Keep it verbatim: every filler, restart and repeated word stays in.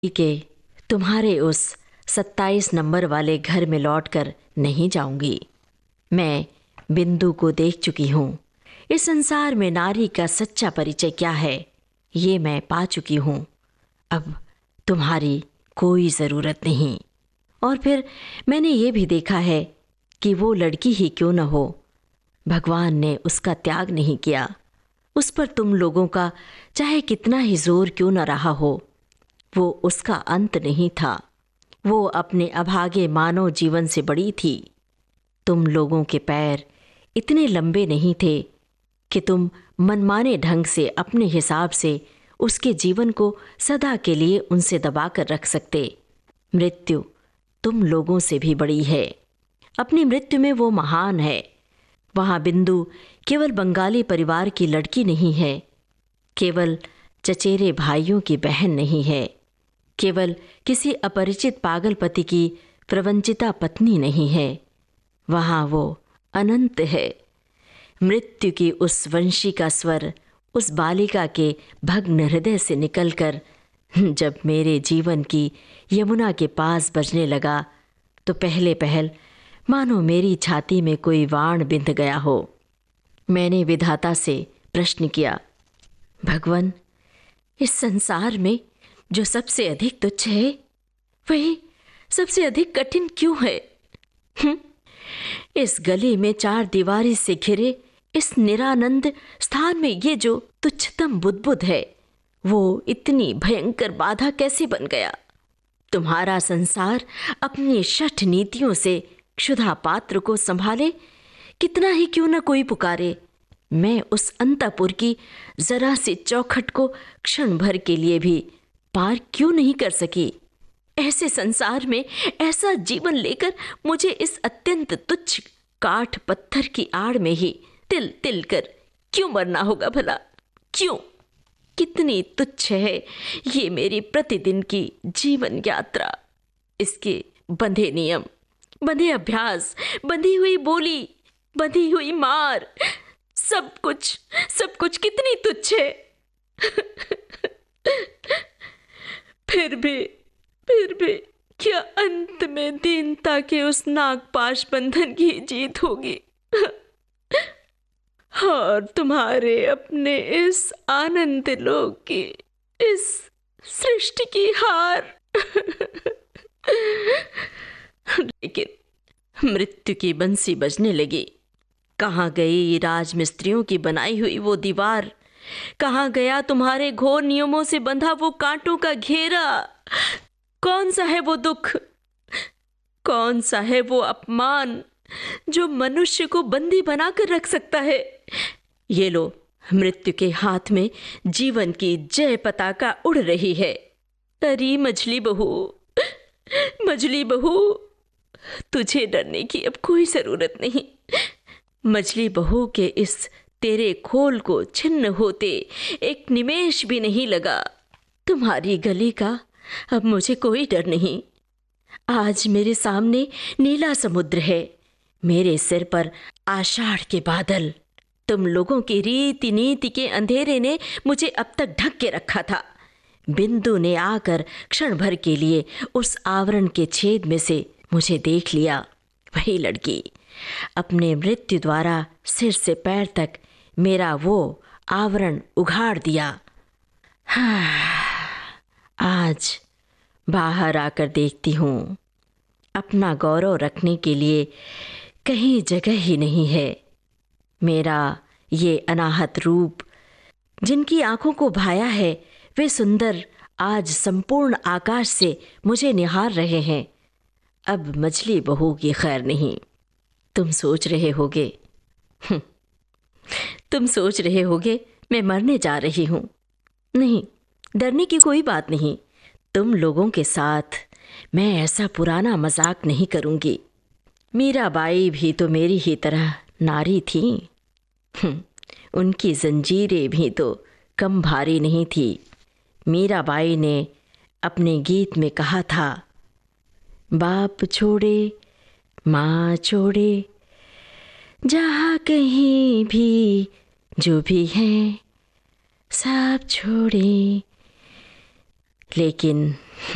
के तुम्हारे उस सत्ताईस नंबर वाले घर में लौटकर नहीं जाऊंगी। मैं बिंदु को देख चुकी हूँ। इस संसार में नारी का सच्चा परिचय क्या है ये मैं पा चुकी हूँ। अब तुम्हारी कोई ज़रूरत नहीं। और फिर मैंने ये भी देखा है कि वो लड़की ही क्यों न हो, भगवान ने उसका त्याग नहीं किया। उस पर तुम लोगों का चाहे कितना ही जोर क्यों न रहा हो, वो उसका अंत नहीं था। वो अपने अभागे मानव जीवन से बड़ी थी। तुम लोगों के पैर इतने लंबे नहीं थे कि तुम मनमाने ढंग से अपने हिसाब से उसके जीवन को सदा के लिए उनसे दबाकर रख सकते। मृत्यु तुम लोगों से भी बड़ी है। अपनी मृत्यु में वो महान है। वहाँ बिंदु केवल बंगाली परिवार की लड़की नहीं है, केवल चचेरे भाइयों की बहन नहीं है, केवल किसी अपरिचित पागल पति की प्रवंचिता पत्नी नहीं है। वहाँ वो अनंत है। मृत्यु की उस वंशी का स्वर उस बालिका के भग्न हृदय से निकलकर जब मेरे जीवन की यमुना के पास बजने लगा तो पहले पहल मानो मेरी छाती में कोई वाण बिंध गया हो। मैंने विधाता से प्रश्न किया, भगवान, इस संसार में जो सबसे अधिक तुच्छ है वही सबसे अधिक कठिन क्यों है? हुँ? इस गली में चार दीवारी से घिरे इस निरानंद स्थान में ये जो तुच्छतम बुदबुद है वो इतनी भयंकर बाधा कैसे बन गया? तुम्हारा संसार अपनी शठ नीतियों से क्षुधा पात्र को संभाले, कितना ही क्यों न कोई पुकारे, मैं उस अंतपुर की जरा सी चौखट को क्षण भर के लिए भी पार क्यों नहीं कर सकी? ऐसे संसार में ऐसा जीवन लेकर मुझे इस अत्यंत तुच्छ काठ पत्थर की आड़ में ही तिल तिल कर क्यों मरना होगा भला? क्यों? कितनी तुच्छ है ये मेरी प्रतिदिन की जीवन यात्रा। इसके बंधे नियम, बंधे अभ्यास, बंधी हुई बोली, बंधी हुई मार, सब कुछ सब कुछ कितनी तुच्छ है। फिर भी फिर भी क्या अंत में दीनता के उस नागपाश बंधन की जीत होगी और तुम्हारे अपने इस आनंद लोक की, इस सृष्टि की हार। लेकिन मृत्यु की बंसी बजने लगी। कहाँ गई राजमिस्त्रियों की बनाई हुई वो दीवार? कहाँ गया तुम्हारे घोर नियमों से बंधा वो कांटों का घेरा? कौन सा है वो दुख, कौन सा है वो अपमान जो मनुष्य को बंदी बनाकर रख सकता है? ये लो, मृत्यु के हाथ में जीवन की जय पताका उड़ रही है। अरे मछली बहू, मछली बहू, तुझे डरने की अब कोई जरूरत नहीं। मछली बहू के इस तेरे खोल को छिन्न होते एक निमेष भी नहीं लगा। तुम्हारी गली का अब मुझे कोई डर नहीं। आज मेरे सामने नीला समुद्र है, मेरे सिर पर आषाढ़ के बादल। तुम लोगों की रीति नीति के अंधेरे ने मुझे अब तक ढक के रखा था। बिंदु ने आकर क्षण भर के लिए उस आवरण के छेद में से मुझे देख लिया। वही लड़की अपने मृत्यु द्वारा सिर से पैर तक मेरा वो आवरण उघाड़ दिया। आज बाहर आकर देखती हूँ, अपना गौरव रखने के लिए कहीं जगह ही नहीं है। मेरा ये अनाहत रूप, जिनकी आंखों को भाया है, वे सुंदर आज संपूर्ण आकाश से मुझे निहार रहे हैं। अब मछली बहू की खैर नहीं। तुम सोच रहे होगे तुम सोच रहे होगे मैं मरने जा रही हूँ। नहीं, डरने की कोई बात नहीं। तुम लोगों के साथ मैं ऐसा पुराना मजाक नहीं करूँगी। मीराबाई भी तो मेरी ही तरह नारी थी। उनकी जंजीरें भी तो कम भारी नहीं थी। मीराबाई ने अपने गीत में कहा था, बाप छोड़े माँ छोड़े, जहाँ कहीं भी जो भी है सब छोड़े। लेकिन